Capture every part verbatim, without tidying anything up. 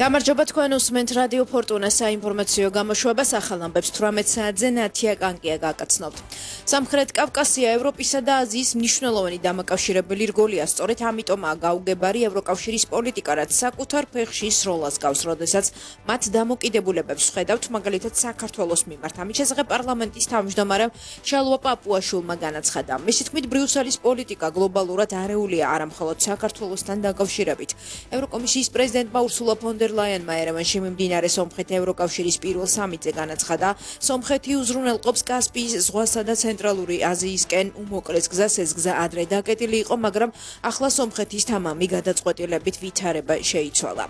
გამარჯობა თქვენ უსმენთ რადიო ფორტუნა საინფორმაციო გამოშვებას ახალ ამბებს თვრამეტ საათზე ნათია კანკია გაკაცნობთ. სამხრეთ კავკასია ევროპისა და აზიის მნიშვნელოვანი დამაკავშირებელი რგოლია, სწორედ ამიტომაა გაუგებარი ევროკავშირის პოლიტიკა, რაც საკუთარ ფეხში სროლას გავს, როდესაც მათ დამოკიდებულებებს ხედავთ, მაგალითად საქართველოს მიმართ. ამის შესახებ პარლამენტის თავმჯდომარემ შალვა პაპუაშვილმა განაცხადა. მისი თქმით, ბრიუსელის პოლიტიკა გლობალურად არეულია არა მხოლოდ საქართველოსთან დაკავშირებით. ევროკომისიის პრეზიდენტმა ურსულა ფონ დერ ლაიანმა ერევანში მიმდინარე სომხეთ ევროკავშირის პირველ სამიტზე განაცხადა, სომხეთი უზრუნველყოფს კასპიის ზღვასა და ცენტრალური აზიისკენ უმოკლეს გზას. ეს გზა ადრე დაკეტილი იყო, მაგრამ ახლა სომხეთის თამამი გადაწყვეტილებით ვითარება შეიცვალა.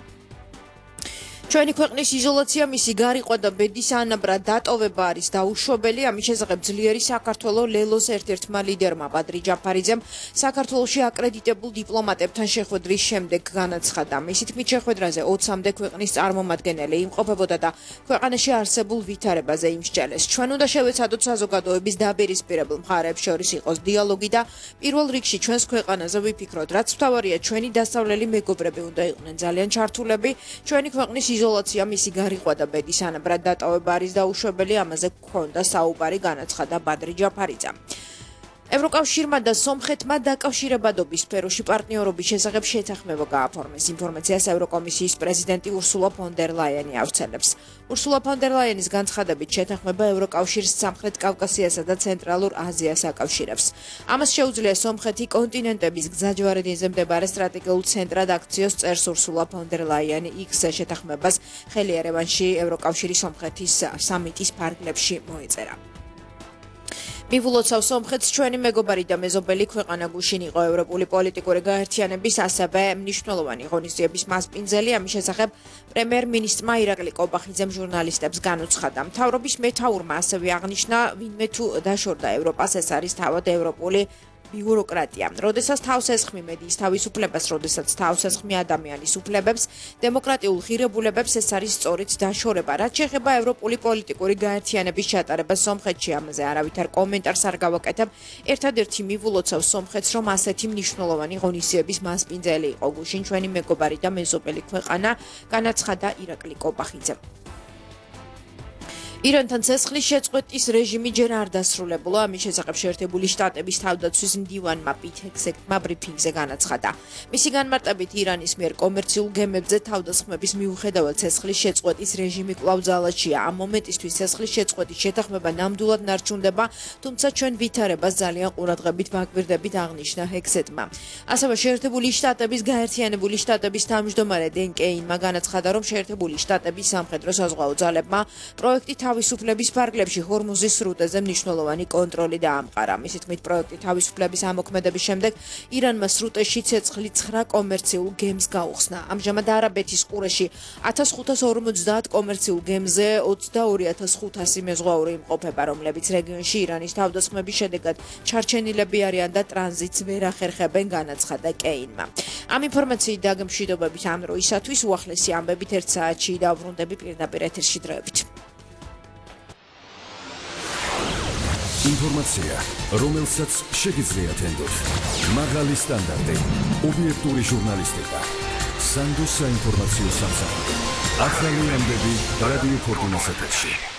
ჩვენი ქვეყნის იზოლაცია, მისი გარიყვა და ბედის ანაბრად დატოვება არის დაუშვებელი. ამის შესახებ ძლიერი საქართველოს ლელოს ერთ-ერთმა ლიდერმა ბადრი ჯაფარიძემ საქართველოში აკრედიტებულ დიპლომატებთან შეხვედრის შემდეგ განაცხადა. მისი თქმით, შეხვედრაზე ოცამდე ქვეყნის წარმომადგენელი იმყოფებოდა და ქვეყანაში არსებულ ვითარებაზე იმსჯელეს. ჩვენ უნდა შევეცადოთ საზოგადოების დაპირისპირებულ მხარეებს შორის იყოს დიალოგი და პირველ რიგში ჩვენს ქვეყანაზე ვიფიქროთ, რაც მთავარია, ჩვენი დასავლელი მეგობრები უნდა იყვნენ ძალიან ჩართულები. ჩვენი ქვეყნის იზოლაცია, მისი გარიყვა და ბედის ანაბრად დატოვება არის დაუშვებელი. ამაზე გქონდა საუბარი, განაცხადა ბადრი ჯაფარიძემ. ევროკავშირმა და სომხეთმა დაკავშირებადობის სფეროში პარტნიორობის შესახებ შეთანხმება გააფორმეს. ინფორმაციას ევროკომისიის პრეზიდენტი ურსულა ფონ დერ ლაიანი ავრცელებს. ურსულა ფონ დერ ლაიანის განცხადებით, შეთანხმება ევროკავშირს სამხრეთ კავკასიასა და ცენტრალურ აზიას აკავშირებს. ამას შეუძლია სომხეთი კონტინენტების გზაჯვარედინზე მდებარე სტრატეგიულ ცენტრად აქციოს, წერს ურსულა ფონ დერ ლაიანი იქს შეთანხმებას ხელი ერევანში ევროკავშირის სომხეთის სამიტის ფარგლებში მოეწერა. მივულოცავ სომხეთს, ჩვენი მეგობარი და მეზობელი ქვეყანა გუშინ იყო ევროპული პოლიტიკური გაერთიანების ასევე მნიშვნელოვანი ღონისძიების მასპინძელი. ამის შესახებ პრემიერ-მინისტრმა ირაკლი კობახიძემ ჟურნალისტებს განუცხადა. მთავრობის მეთაურმა ასევე აღნიშნა, ვინმე თუ დაშორდა ევროპას, ეს არის თავად ევროპული ბიუროკრატია. როდესაც თავს ესხმი მედიის თავისუფლებას, როდესაც თავს ესხმი ადამიანის უფლებებს, დემოკრატიულ ღირებულებებს, ეს არის სწორედ დაშორება. რაც შეეხება ევროპული პოლიტიკური გაერთიანების ჩატარებას სომხეთში, ამაზე არავითარ კომენტარს არ გავაკეთებ. ერთადერთი მივულოცავ სომხეთს, რომ ასეთი მნიშვნელოვანი ღონისძიების მასპინძელი იყო გუშინ ჩვენი მეგობარი და მეზობელი ქვეყანა, განაცხადა ირაკლი კობახიძემ. ირანთან ცეცხლის შეწყვეტის რეჟიმი ჯერ არ დასრულებულა. ამის შესახებ შეერთებული შტატების თავდაცვის მდივანმა პიტ ჰეგსეტმა ბრიფინგზე განაცხადა. მისი განმარტებით, ირანის მიერ კომერციულ გემებზე თავდასხმების მიუხედავად ცეცხლის შეწყვეტის რეჟიმი კვლავ ძალაშია. ამ მომენტისთვის ცეცხლის შეწყვეტის შეთანხმება ნამდვილად ნარჩუნდება, თუმცა ჩვენ ვითარებას ძალიან ყურადღებით ვაკვირდებით, აღნიშნა ჰეგსეტმა. ასევე შეერთებული შტატების გაერთიანებული შტატების თავმჯდომარე დენ კეინმა განაცხადა, რომ შეერთებული შტატების სამხედრო საზღვაო ძალებმა პროექტი თავისუფლების ფარგლებში ჰორმუზის სრუტეზე მნიშვნელოვანი კონტროლი დაამყარა. მისი თქმით, პროექტი თავისუფლების ამოქმედების შემდეგ ირანმა სრუტეში ცეცხლი ცხრა კომერციულ გემს გაუხსნა. ამჟამად არაბეთის ყურეში ათას ხუთას ორმოცდაათ კომერციულ გემზე ოცდაორი ათას ხუთასი მეზღვაური იმყოფება, რომლებიც რეგიონში ირანის თავდასხმების შედეგად ჩარჩენილები არიან და ტრანზიტს ვერ ახერხებენ, განაცხადა კეინმა. ამ ინფორმაციით და გემშვიდობებით ამ დროისათვის უახლესი ამბებით ერთ საათში დავბრუნდები პირდაპირ ეთერში დროებით. ინფორმაცია, რომელსაც შეგიძლიათ ენდოთ. მაღალი სტანდარტი, ობიექტური ჟურნალისტიკა. სანდოს საინფორმაციო სამსახური. ახალი ამბები რადიო ფორტუნას ეთერში.